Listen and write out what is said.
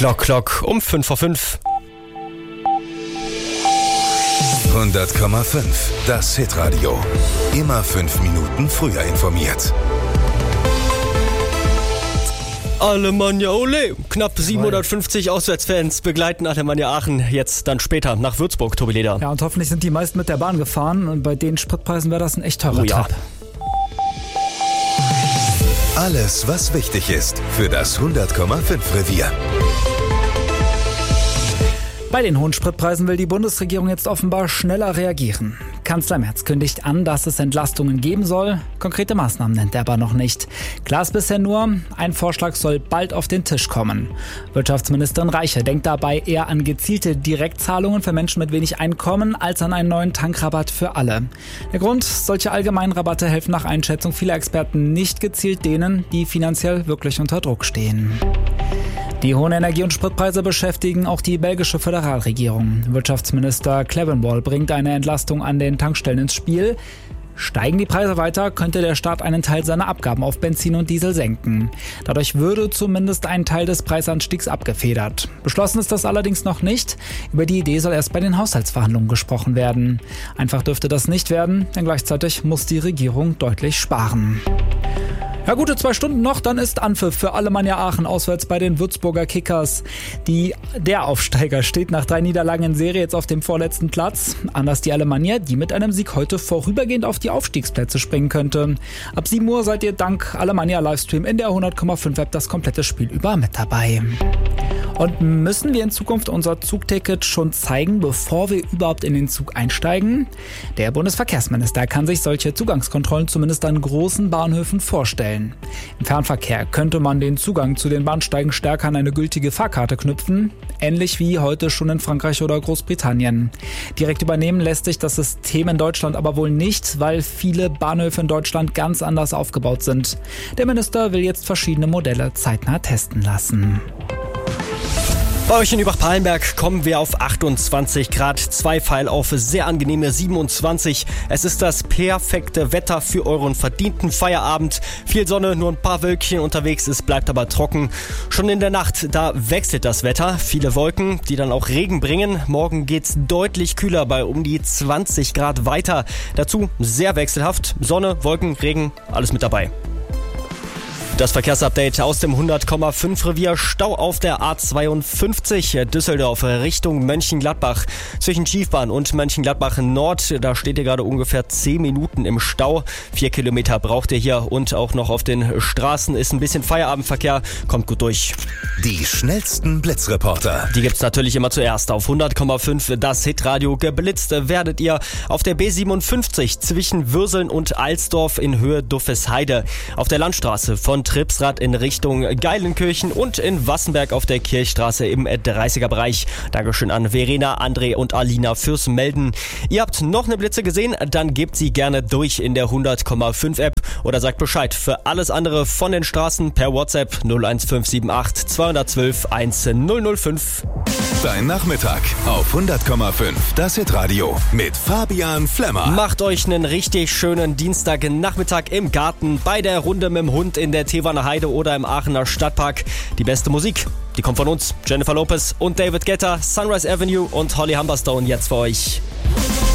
Klock um 5:05. 100,5. Das Hitradio. Immer 5 Minuten früher informiert. Alemannia Ole! Knapp 750 Auswärtsfans begleiten Alemannia Aachen jetzt dann später nach Würzburg, Tobi Leder. Ja, und hoffentlich sind die meisten mit der Bahn gefahren und bei den Spritpreisen wäre das ein echt teurer Trip. Alles, was wichtig ist für das 100,5 Revier. Bei den hohen Spritpreisen will die Bundesregierung jetzt offenbar schneller reagieren. Kanzler Merz kündigt an, dass es Entlastungen geben soll. Konkrete Maßnahmen nennt er aber noch nicht. Klar ist bisher nur, ein Vorschlag soll bald auf den Tisch kommen. Wirtschaftsministerin Reiche denkt dabei eher an gezielte Direktzahlungen für Menschen mit wenig Einkommen als an einen neuen Tankrabatt für alle. Der Grund, solche allgemeinen Rabatte helfen nach Einschätzung vieler Experten nicht gezielt denen, die finanziell wirklich unter Druck stehen. Die hohen Energie- und Spritpreise beschäftigen auch die belgische Föderalregierung. Wirtschaftsminister Clevenwall bringt eine Entlastung an den Tankstellen ins Spiel. Steigen die Preise weiter, könnte der Staat einen Teil seiner Abgaben auf Benzin und Diesel senken. Dadurch würde zumindest ein Teil des Preisanstiegs abgefedert. Beschlossen ist das allerdings noch nicht. Über die Idee soll erst bei den Haushaltsverhandlungen gesprochen werden. Einfach dürfte das nicht werden, denn gleichzeitig muss die Regierung deutlich sparen. Ja, gute 2 Stunden noch, dann ist Anpfiff für Alemannia Aachen auswärts bei den Würzburger Kickers. Der Aufsteiger steht nach 3 Niederlagen in Serie jetzt auf dem vorletzten Platz. Anders die Alemannia, die mit einem Sieg heute vorübergehend auf die Aufstiegsplätze springen könnte. Ab 7 Uhr seid ihr dank Alemannia Livestream in der 100,5 App das komplette Spiel über mit dabei. Und müssen wir in Zukunft unser Zugticket schon zeigen, bevor wir überhaupt in den Zug einsteigen? Der Bundesverkehrsminister kann sich solche Zugangskontrollen zumindest an großen Bahnhöfen vorstellen. Im Fernverkehr könnte man den Zugang zu den Bahnsteigen stärker an eine gültige Fahrkarte knüpfen, ähnlich wie heute schon in Frankreich oder Großbritannien. Direkt übernehmen lässt sich das System in Deutschland aber wohl nicht, weil viele Bahnhöfe in Deutschland ganz anders aufgebaut sind. Der Minister will jetzt verschiedene Modelle zeitnah testen lassen. Bei euch in Übach-Palenberg kommen wir auf 28 Grad, 2 Pfeil auf sehr angenehme 27. Es ist das perfekte Wetter für euren verdienten Feierabend. Viel Sonne, nur ein paar Wölkchen unterwegs, es bleibt aber trocken. Schon in der Nacht, da wechselt das Wetter. Viele Wolken, die dann auch Regen bringen. Morgen geht's deutlich kühler bei um die 20 Grad weiter. Dazu sehr wechselhaft. Sonne, Wolken, Regen, alles mit dabei. Das Verkehrsupdate aus dem 100,5 Revier. Stau auf der A52 Düsseldorf Richtung Mönchengladbach. Zwischen Schiefbahn und Mönchengladbach Nord, da steht ihr gerade ungefähr 10 Minuten im Stau. 4 Kilometer braucht ihr hier und auch noch auf den Straßen ist ein bisschen Feierabendverkehr. Kommt gut durch. Die schnellsten Blitzreporter. Die gibt's natürlich immer zuerst auf 100,5. Das Hitradio. Geblitzt werdet ihr auf der B57 zwischen Würseln und Alsdorf in Höhe Duffesheide. Auf der Landstraße von Tripsrad in Richtung Geilenkirchen und in Wassenberg auf der Kirchstraße im 30er-Bereich. Dankeschön an Verena, André und Alina fürs Melden. Ihr habt noch eine Blitze gesehen? Dann gebt sie gerne durch in der 100,5 App oder sagt Bescheid für alles andere von den Straßen per WhatsApp 01578 212 1005. Dein Nachmittag auf 100,5. Das Hitradio mit Fabian Flemmer. Macht euch einen richtig schönen Dienstagnachmittag im Garten, bei der Runde mit dem Hund in der Teewaner Heide oder im Aachener Stadtpark. Die beste Musik, die kommt von uns. Jennifer Lopez und David Guetta, Sunrise Avenue und Holly Humberstone jetzt für euch.